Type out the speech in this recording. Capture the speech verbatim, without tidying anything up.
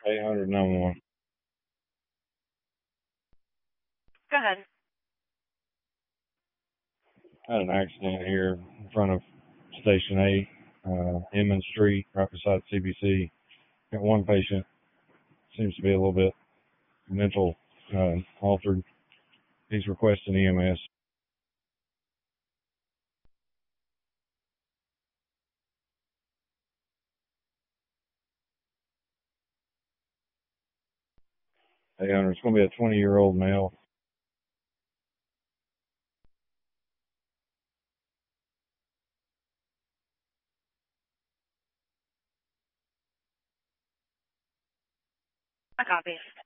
eight hundred nine one. Go ahead. I had an accident here in front of Station eight, uh, Emmons Street, right beside C B C. Got one patient, seems to be a little bit mental uh, altered. He's requesting E M S. eight hundred. It's going to be a twenty-year-old male. I copy.